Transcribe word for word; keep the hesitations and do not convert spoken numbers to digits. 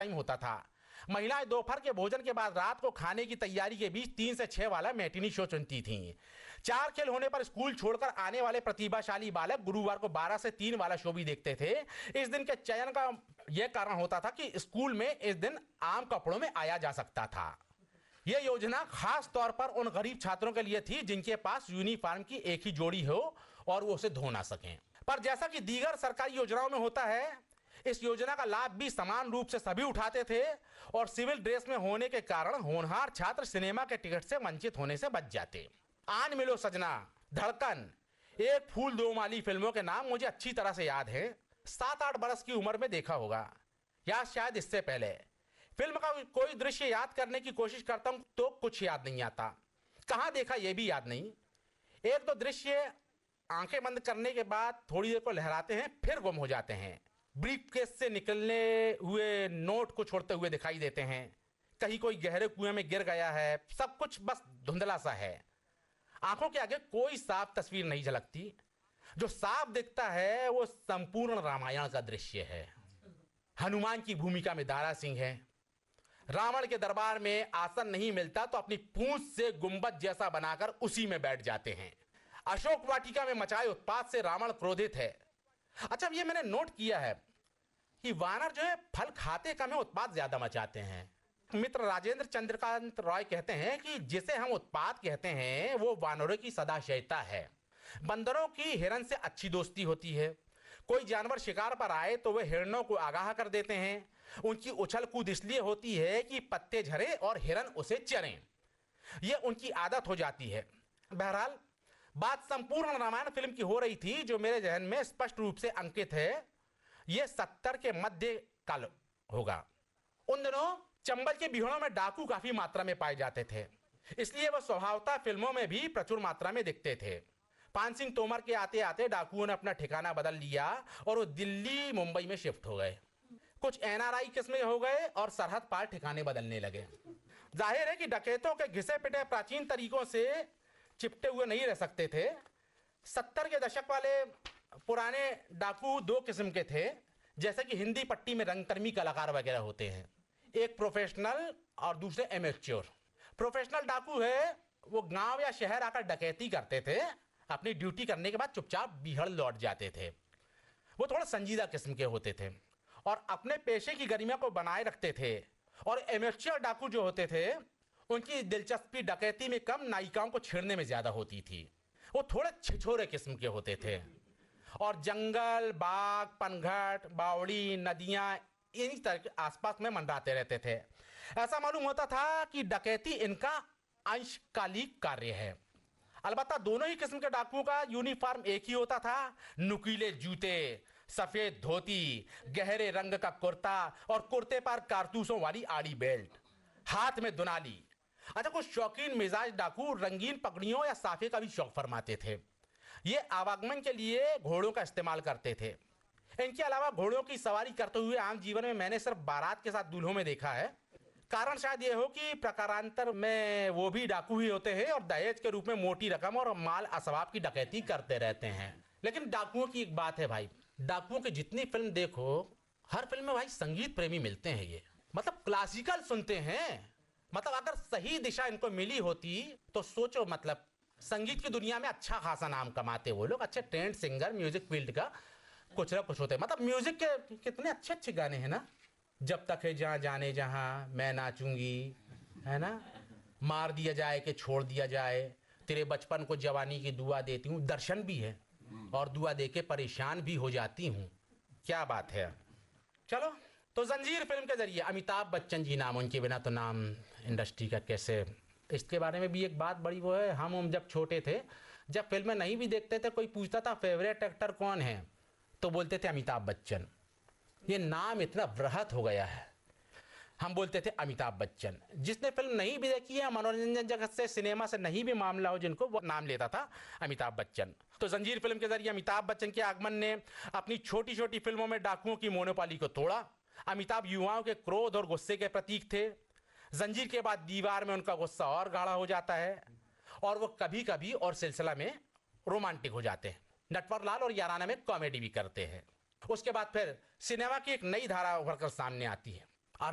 Time होता था। महिलाएं दोपहर के भोजन के बाद रात को खाने की तैयारी के बीच तीन से छह वाला मैटिनी शो चुनती थीं। चार खेल होने पर स्कूल छोड़कर आने वाले प्रतिभाशाली बालक गुरुवार को बारह से तीन वाला शो भी देखते थे। इस दिन के चयन का यह कारण होता था कि स्कूल में इस दिन आम कपड़ों में आया जा सकता था। यह योजना खास तौर पर उन गरीब छात्रों के लिए थी जिनके पास यूनिफॉर्म की एक ही जोड़ी हो और वो उसे धो ना सकें। पर जैसा कि दीगर सरकारी योजनाओं में होता है, इस योजना का लाभ भी समान रूप से सभी उठाते थे और सिविल ड्रेस में होने के कारण होनहार छात्र सिनेमा के टिकट से वंचित होने से बच जाते। आन मिलो सजना, धड़कन, एक फूल दो माली फिल्मों के नाम मुझे अच्छी तरह से याद है। सात आठ बरस की उम्र में देखा होगा या शायद इससे पहले। फिल्म का कोई दृश्य याद करने की कोशिश करता हूं तो कुछ याद नहीं आता, कहां देखा यह भी याद नहीं। एक तो दृश्य आंखें बंद करने के बाद थोड़ी देर को लहराते हैं, फिर गुम हो जाते हैं। ब्रीफ केस से निकलने हुए नोट को छोड़ते हुए दिखाई देते हैं। कहीं कोई गहरे कुएं में गिर गया है, सब कुछ बस धुंधला सा है। आंखों के आगे कोई साफ तस्वीर नहीं झलकती। जो साफ दिखता है वो संपूर्ण रामायण का दृश्य है। हनुमान की भूमिका में दारा सिंह है। रावण के दरबार में आसन नहीं मिलता तो अपनी पूंछ से गुंबद जैसा बनाकर उसी में बैठ जाते हैं। अशोक वाटिका में मचाए उत्पात से रावण क्रोधित है। अच्छा, ये मैंने नोट किया है कि वानर जो है फल खाते कम है, उत्पात ज्यादा मचाते हैं। मित्र राजेंद्र चंद्रकांत रॉय कहते हैं कि जिसे हम उत्पात कहते हैं वो वानरों की सदाशयता है। बंदरों की हिरन से अच्छी दोस्ती होती है। कोई जानवर शिकार पर आए तो वे हिरणों को आगाह कर देते हैं। उनकी उछल कूद इसलिए होती है कि पत्ते झरे और हिरन उसे चरें। यह उनकी आदत हो जाती है। बहरहाल बात संपूर्ण रामायण फिल्म की हो रही थी जो मेरे जहन में स्पष्ट रूप से अंकित है। यह सत्तर के मध्य काल होगा। उन दिनों चंबल के बिहड़ों में डाकू काफी मात्रा में पाए जाते थे, इसलिए वह स्वभावतः फिल्मों में भी प्रचुर मात्रा में दिखते थे। पान सिंह तोमर के आते आते डाकुओं ने अपना ठिकाना बदल लिया और वो दिल्ली मुंबई में शिफ्ट हो गए। कुछ एनआरआई किस्में हो गए और सरहद पार ठिकाने बदलने लगे। जाहिर है कि डकैतों के घिसे पिटे प्राचीन तरीकों से चिपटे हुए नहीं रह सकते थे। सत्तर के दशक वाले पुराने डाकू दो किस्म के थे, जैसे कि हिंदी पट्टी में रंगकर्मी कलाकार वगैरह होते हैं। एक प्रोफेशनल और दूसरे एमेच्योर। प्रोफेशनल डाकू है वो गांव या शहर आकर डकैती करते थे, अपनी ड्यूटी करने के बाद चुपचाप बिहड़ लौट जाते थे। वो थोड़ा संजीदा किस्म के होते थे और अपने पेशे की गरिमा को बनाए रखते थे। और एमेच्योर डाकू जो होते थे उनकी दिलचस्पी डकैती में कम, नायिकाओं को छेड़ने में ज्यादा होती थी। वो थोड़े छिछोरे किस्म के होते थे और जंगल, बाग, पनघट, बावड़ी, नदियां इन्हीं तरह के आसपास में मंडराते रहते थे। ऐसा मालूम होता था कि डकैती इनका अंशकालिक कार्य है। अलबत्ता दोनों ही किस्म के डाकुओं का यूनिफॉर्म एक ही होता था। नुकीले जूते, सफेद धोती, गहरे रंग का कुर्ता और कुर्ते पर कारतूसों वाली आड़ी बेल्ट, हाथ में दुनाली। अच्छा, कुछ शौकीन मिजाज डाकू रंगीन पगड़ियों या साफे का भी शौक फरमाते थे। ये आवागमन के लिए घोड़ों का इस्तेमाल करते थे। इनके अलावा घोड़ों की सवारी करते हुए आम जीवन में मैंने सिर्फ बारात के साथ दूल्हों में देखा है। कारण शायद ये हो कि प्रकारांतर में वो भी डाकू ही होते हैं और दहेज के रूप में मोटी रकम और माल असबाब की डकैती करते रहते हैं। लेकिन डाकुओं की एक बात है भाई, डाकुओं की जितनी फिल्म देखो हर फिल्म में भाई संगीत प्रेमी मिलते हैं। ये मतलब क्लासिकल सुनते हैं। मतलब अगर सही दिशा इनको मिली होती तो सोचो, मतलब संगीत की दुनिया में अच्छा खासा नाम कमाते वो लोग। अच्छे ट्रेंड सिंगर, म्यूजिक फील्ड का कुछ ना कुछ होते। मतलब म्यूजिक के कितने अच्छे अच्छे गाने हैं ना। जब तक है जहाँ जाने जहाँ, मैं नाचूंगी, है ना, मार दिया जाए कि छोड़ दिया जाए, तेरे बचपन को जवानी की दुआ देती हूँ, दर्शन भी है और दुआ देके परेशान भी हो जाती हूँ। क्या बात है। चलो, तो जंजीर फिल्म के जरिए अमिताभ बच्चन जी नाम, उनके बिना तो नाम इंडस्ट्री का कैसे। इसके बारे में भी एक बात बड़ी वो है, हम हम जब छोटे थे, जब फिल्में नहीं भी देखते थे, कोई पूछता था फेवरेट एक्टर कौन है तो बोलते थे अमिताभ बच्चन। ये नाम इतना बृहत हो गया है, हम बोलते थे अमिताभ बच्चन। जिसने फिल्म नहीं भी देखी है, मनोरंजन जगत से, सिनेमा से नहीं भी मामला हो जिनको, वो नाम लेता था अमिताभ बच्चन। तो जंजीर फिल्म के जरिए अमिताभ बच्चन के आगमन ने अपनी छोटी छोटी फिल्मों में डाकुओं की मोनोपाली को तोड़ा। अमिताभ युवाओं के क्रोध और गुस्से के प्रतीक थे। जंजीर के बाद दीवार में उनका गुस्सा और गाढ़ा हो जाता है और वो कभी कभी और सिलसिला में रोमांटिक हो जाते हैं। नटवर लाल और याराना में कॉमेडी भी करते हैं। उसके बाद फिर सिनेमा की एक नई धारा उभर कर सामने आती है।